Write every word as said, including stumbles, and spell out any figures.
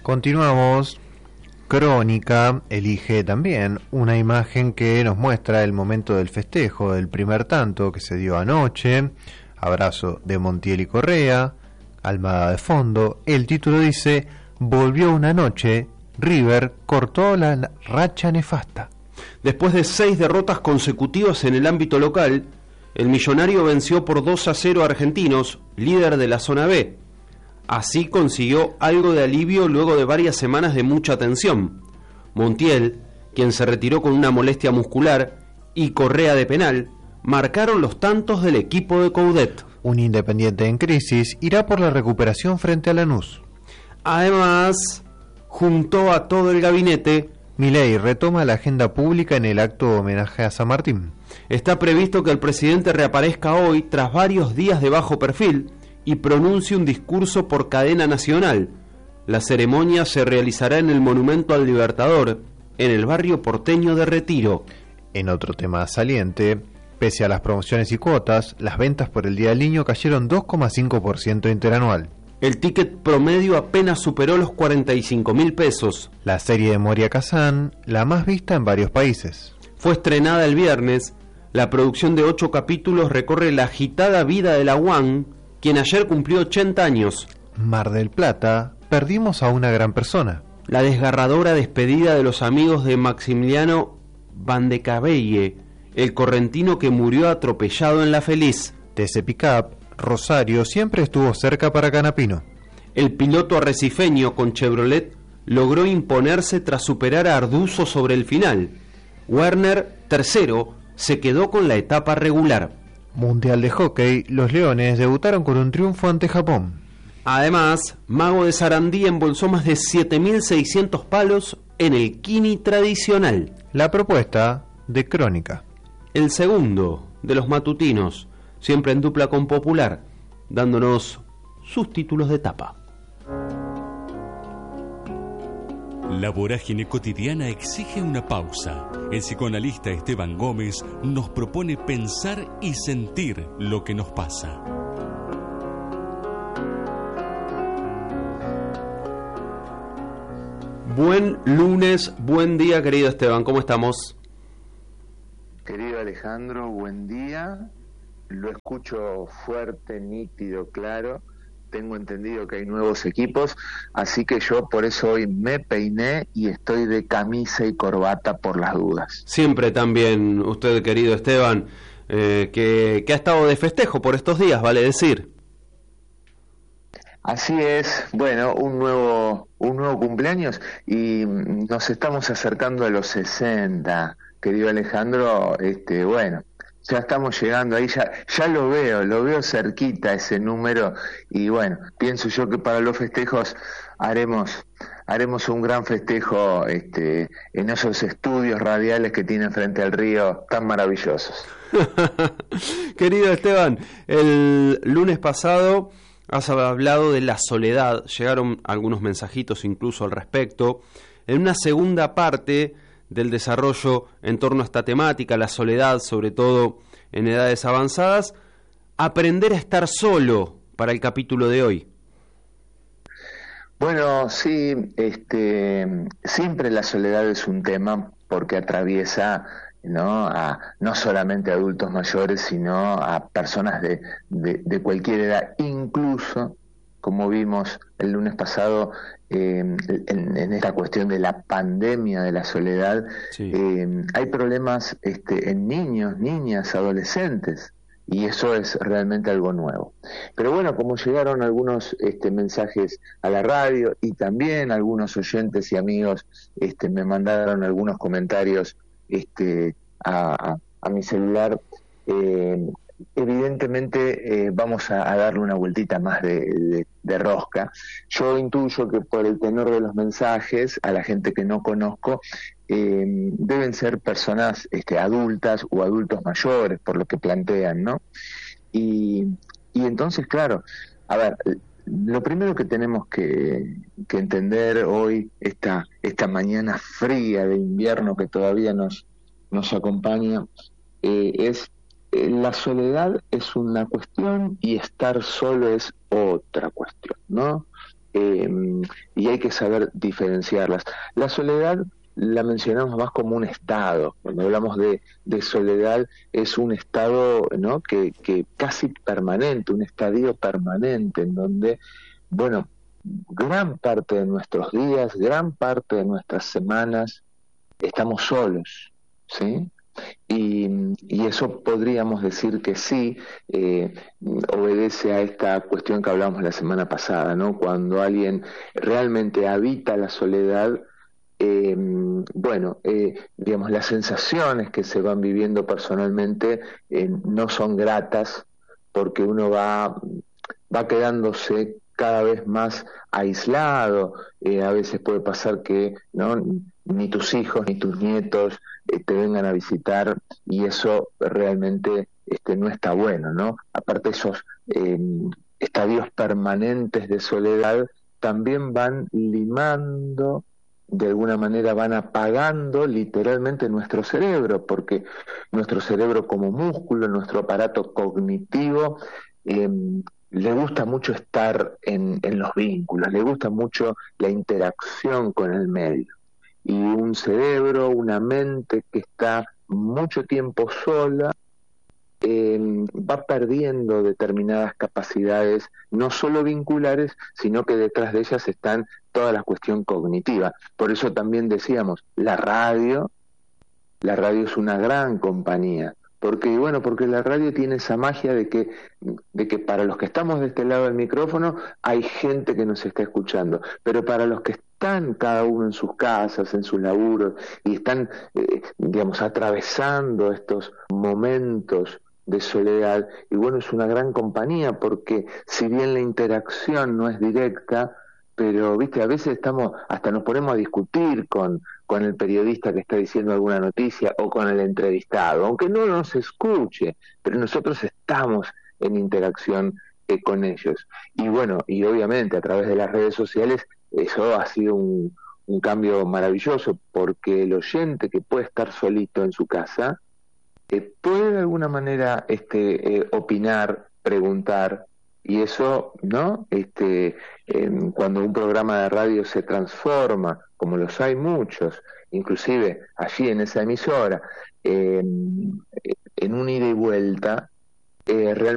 Continuamos. Crónica elige también una imagen que nos muestra el momento del festejo del primer tanto que se dio anoche. Abrazo de Montiel y Correa, Almada de fondo. El título dice: volvió una noche, River cortó la racha nefasta. Después de seis derrotas consecutivas en el ámbito local, el millonario venció por dos a cero a Argentinos, líder de la zona B. Así consiguió algo de alivio luego de varias semanas de mucha tensión. Montiel, quien se retiró con una molestia muscular, y Correa de penal, marcaron los tantos del equipo de Coudet. Un Independiente en crisis irá por la recuperación frente a Lanús. Además, juntó a todo el gabinete. Milei retoma la agenda pública en el acto de homenaje a San Martín. Está previsto que el presidente reaparezca hoy tras varios días de bajo perfil y pronuncie un discurso por cadena nacional. La ceremonia se realizará en el Monumento al Libertador, en el barrio porteño de Retiro. En otro tema saliente, pese a las promociones y cuotas, las ventas por el Día del Niño cayeron dos coma cinco por ciento interanual. El ticket promedio apenas superó los cuarenta y cinco mil pesos. La serie de Moria Kazan, la más vista en varios países. Fue estrenada el viernes. La producción de ocho capítulos recorre la agitada vida de la U A N, quien ayer cumplió ochenta años. Mar del Plata, perdimos a una gran persona. La desgarradora despedida de los amigos de Maximiliano Vandecabelle, el correntino que murió atropellado en La Feliz. T C Pickup, Rosario siempre estuvo cerca para Canapino. El piloto arrecifeño con Chevrolet logró imponerse tras superar a Arduzo sobre el final. Werner, tercero, se quedó con la etapa regular. Mundial de Hockey, los Leones debutaron con un triunfo ante Japón. Además, Mago de Sarandí embolsó más de siete mil seiscientos palos en el Kini tradicional. La propuesta de Crónica. El segundo de los matutinos, siempre en dupla con Popular, dándonos sus títulos de tapa. La vorágine cotidiana exige una pausa. El psicoanalista Esteban Gómez nos propone pensar y sentir lo que nos pasa. Buen lunes, buen día, querido Esteban, ¿cómo estamos? Querido Alejandro, buen día. Lo escucho fuerte, nítido, claro. Tengo entendido que hay nuevos equipos, así que yo por eso hoy me peiné y estoy de camisa y corbata por las dudas. Siempre también usted, querido Esteban, eh, que, que ha estado de festejo por estos días, vale decir. Así es, bueno, un nuevo, un nuevo cumpleaños y nos estamos acercando a los sesenta, querido Alejandro, este, bueno. Ya estamos llegando ahí, ya, ya lo veo, lo veo cerquita ese número y bueno, pienso yo que para los festejos haremos haremos un gran festejo este, en esos estudios radiales que tienen frente al río tan maravillosos. Querido Esteban, el lunes pasado has hablado de la soledad, llegaron algunos mensajitos incluso al respecto. En una segunda parte del desarrollo en torno a esta temática, la soledad, sobre todo en edades avanzadas, aprender a estar solo para el capítulo de hoy. Bueno, sí, este, siempre la soledad es un tema porque atraviesa, ¿no?, a no solamente a adultos mayores, sino a personas de, de, de cualquier edad, incluso, como vimos el lunes pasado, eh, en, en esta cuestión de la pandemia de la soledad, sí. eh, hay problemas este, en niños, niñas, adolescentes, y eso es realmente algo nuevo. Pero bueno, como llegaron algunos este, mensajes a la radio y también algunos oyentes y amigos este, me mandaron algunos comentarios este, a, a, a mi celular, eh, evidentemente eh, vamos a, a darle una vueltita más de, de, de rosca. Yo intuyo que por el tenor de los mensajes, a la gente que no conozco, eh, deben ser personas este, adultas o adultos mayores, por lo que plantean, ¿no? Y, y entonces, claro, a ver, lo primero que tenemos que, que entender hoy, esta, esta mañana fría de invierno que todavía nos, nos acompaña, eh, es la soledad es una cuestión y estar solo es otra cuestión, ¿no? eh, y hay que saber diferenciarlas. La soledad la mencionamos más como un estado. Cuando hablamos de, de soledad es un estado, ¿no?, que, que casi permanente, un estadio permanente en donde, bueno, gran parte de nuestros días, gran parte de nuestras semanas estamos solos, ¿sí? Y, y eso podríamos decir que sí, eh, obedece a esta cuestión que hablamos la semana pasada, ¿no? Cuando alguien realmente habita la soledad, eh, bueno, eh, digamos, las sensaciones que se van viviendo personalmente eh, no son gratas, porque uno va, va quedándose cada vez más aislado. Eh, a veces puede pasar que no ni tus hijos ni tus nietos eh, te vengan a visitar, y eso realmente este, no está bueno, ¿no? Aparte, esos eh, estadios permanentes de soledad también van limando, de alguna manera van apagando literalmente nuestro cerebro, porque nuestro cerebro como músculo, nuestro aparato cognitivo, eh, le gusta mucho estar en, en los vínculos, le gusta mucho la interacción con el medio. Y un cerebro, una mente que está mucho tiempo sola, eh, va perdiendo determinadas capacidades, no solo vinculares, sino que detrás de ellas están toda la cuestión cognitiva. Por eso también decíamos, la radio, la radio es una gran compañía. Porque, bueno, porque la radio tiene esa magia de que, de que para los que estamos de este lado del micrófono hay gente que nos está escuchando, pero para los que están cada uno en sus casas, en sus laburos, y están, eh, digamos, atravesando estos momentos de soledad, y bueno, es una gran compañía, porque si bien la interacción no es directa, pero, viste, a veces estamos, hasta nos ponemos a discutir con, con el periodista que está diciendo alguna noticia o con el entrevistado, aunque no nos escuche, pero nosotros estamos en interacción eh, con ellos. Y bueno, y obviamente a través de las redes sociales eso ha sido un, un cambio maravilloso, porque el oyente que puede estar solito en su casa eh, puede de alguna manera este, eh, opinar, preguntar. Y eso, ¿no? Este, eh, cuando un programa de radio se transforma, como los hay muchos, inclusive allí en esa emisora, eh, en un ida y vuelta, eh, realmente